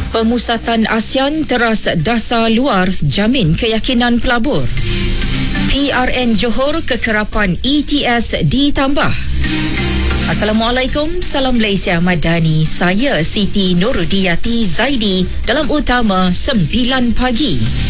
Pemusatan ASEAN teras dasar luar jamin keyakinan pelabur. PRN Johor kekerapan ETS ditambah. Assalamualaikum, salam Malaysia Madani. Saya Siti Nurudiyati Zaidi dalam Utama 9 Pagi.